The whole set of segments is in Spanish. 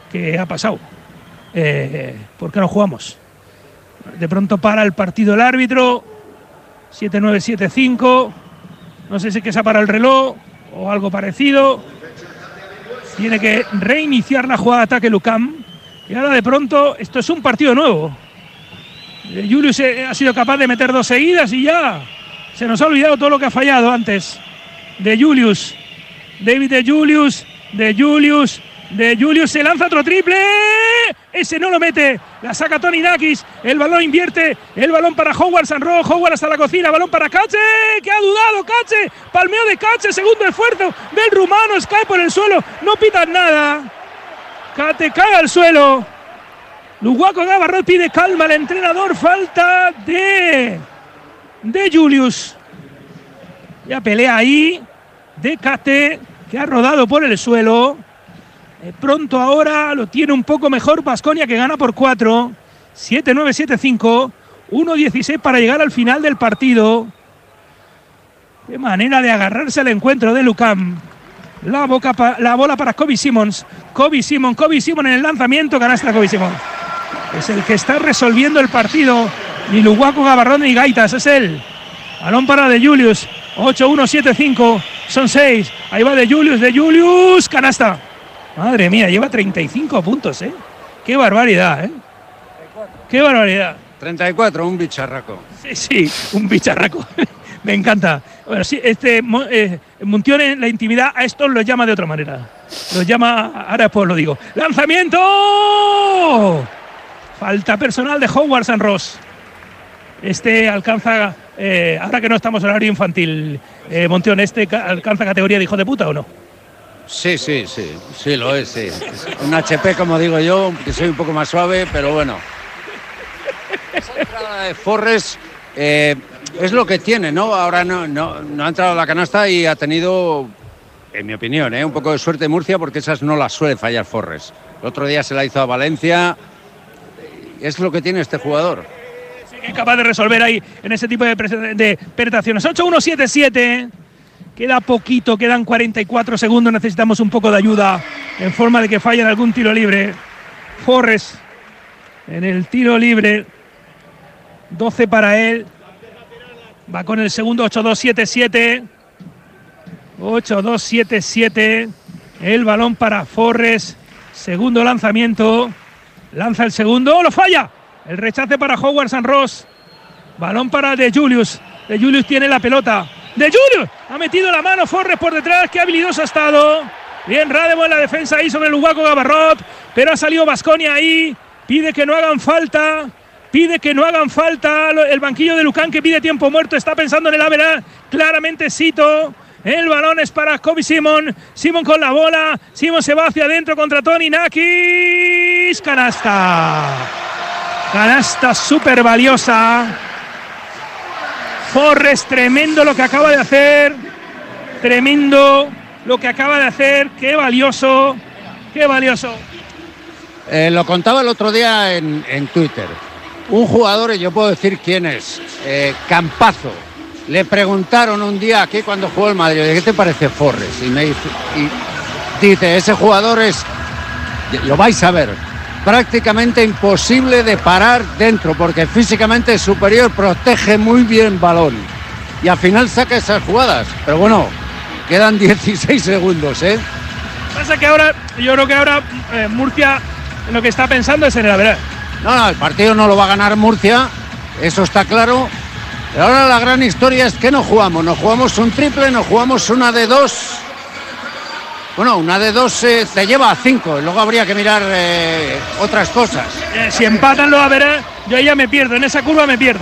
¿Qué ha pasado? ¿Por qué no jugamos? De pronto para el partido el árbitro. 7-9-7-5. No sé si es que se ha parado el reloj o algo parecido. Tiene que reiniciar la jugada de ataque Lucam. Y ahora de pronto esto es un partido nuevo. Julius ha sido capaz de meter 2 seguidas y ya se nos ha olvidado todo lo que ha fallado antes. De Julius. David de Julius. Se lanza otro triple. Ese no lo mete. La saca Tony Nakis. El balón invierte. El balón para Howard Sanro. Howard hasta la cocina. Balón para Cache. Que ha dudado Cache. Palmeo de Cache. Segundo esfuerzo del rumano. Cae por el suelo. No pitan nada. Cate cae al suelo. Luguaco Gabarrot pide calma al entrenador. Falta de Julius. Ya pelea ahí. De Cate, que ha rodado por el suelo. Pronto ahora lo tiene un poco mejor Baskonia, que gana por 4. 7-9-7-5. 1-16 para llegar al final del partido. Qué manera de agarrarse al encuentro de Lucam. La bola para Kobe Simons. Kobe Simons en el lanzamiento. Canasta Kobe Simons. Es el que está resolviendo el partido. Ni Luguaco Gabarrón ni Gaitas, es él. Balón para de Julius. 8-1-7-5. Son 6. Ahí va de Julius. Canasta. Madre mía, lleva 35 puntos, ¿eh? Qué barbaridad, ¿eh? Qué barbaridad. 34, un bicharraco. Sí, un bicharraco. Me encanta. Bueno, sí, Montione en la intimidad a estos los llama de otra manera. Los llama, ahora después lo digo. ¡Lanzamiento! Falta personal de Howard San Ross. Alcanza, ahora que no estamos en horario infantil, Montione, ¿alcanza categoría de hijo de puta o no? Sí, lo es, sí. Un HP, como digo yo, que soy un poco más suave, pero bueno. Esa entrada de Forrest es lo que tiene, ¿no? Ahora no ha entrado a la canasta y ha tenido, en mi opinión, un poco de suerte Murcia, porque esas no las suele fallar Forrest. El otro día se la hizo a Valencia. Es lo que tiene este jugador. Sí, que es capaz de resolver ahí en ese tipo de penetraciones. 8-1-7-7. Queda poquito, quedan 44 segundos. Necesitamos un poco de ayuda en forma de que fallen algún tiro libre. Forrest en el tiro libre. 12 para él. Va con el segundo. 8-2-7-7. 8-2-7-7. El balón para Forrest. Segundo lanzamiento. Lanza el segundo. ¡Lo falla! El rechace para Howard San Ross. Balón para De Julius. De Julius tiene la pelota. De Julius ha metido la mano Forrest por detrás. Qué habilidoso ha estado. Bien Rademo en la defensa ahí sobre el Luguaco Gabarrot. Pero ha salido Baskonia ahí. Pide que no hagan falta. El banquillo de Lucán, que pide tiempo muerto. Está pensando en el average. Claramente Sito. El balón es para Kobe Simon. Simon con la bola. Simon se va hacia adentro contra Tony Nakis. Canasta súper valiosa. Forrest, tremendo lo que acaba de hacer. Qué valioso. Lo contaba el otro día en Twitter. Un jugador, y yo puedo decir quién es, Campazo. Le preguntaron un día aquí cuando jugó el Madrid, ¿qué te parece Forrest? Y dice, ese jugador es, lo vais a ver, prácticamente imposible de parar dentro, porque físicamente es superior, protege muy bien balón. Y al final saca esas jugadas. Pero bueno, quedan 16 segundos, ¿eh? Pasa que ahora, yo creo que ahora Murcia lo que está pensando es en el average. No, el partido no lo va a ganar Murcia, eso está claro. Pero ahora la gran historia es que no jugamos un triple, no jugamos una de 2. Bueno, una de 2 te lleva a 5, y luego habría que mirar otras cosas. Si empatan los average, yo ahí ya me pierdo, en esa curva me pierdo,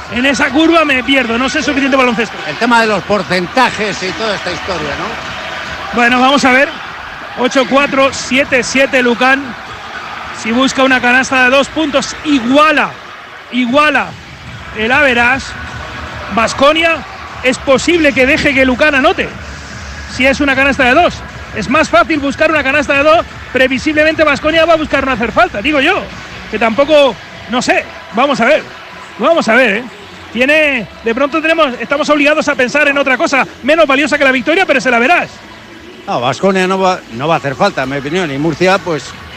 no sé suficiente baloncesto. El tema de los porcentajes y toda esta historia, ¿no? Bueno, vamos a ver. 8-4, 7-7 Lucán. Si busca una canasta de 2 puntos, iguala el average. Baskonia es posible que deje que Lucán anote. Si es una canasta de 2. Es más fácil buscar una canasta de 2. Previsiblemente Baskonia va a buscar no hacer falta, digo yo. Que tampoco, no sé. Vamos a ver, ¿eh? De pronto estamos obligados a pensar en otra cosa menos valiosa que la victoria, pero se la verás. No, Baskonia no va a hacer falta, en mi opinión. Y Murcia, pues